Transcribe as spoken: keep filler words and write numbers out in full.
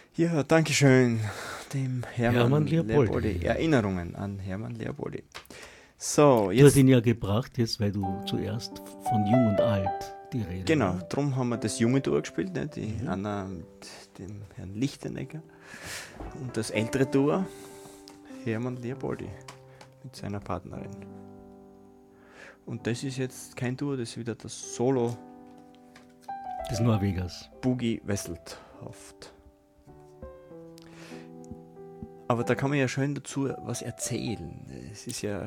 Ja, danke schön dem Hermann, Hermann Leopoldi. Leopoldi. Erinnerungen an Hermann Leopoldi. So, Du hast jetzt, ihn ja gebracht, jetzt, weil du zuerst von Jung und Alt die Rede genau, war. drum haben wir das junge Duo gespielt, ne? Die Mhm. Anna mit dem Herrn Lichtenegger und das ältere Duo, Hermann Leopoldi mit seiner Partnerin. Und das ist jetzt kein Duo, das ist wieder das Solo Des Norwegers. Boogie Wesseltoft. Aber da kann man ja schön dazu was erzählen. Es ist ja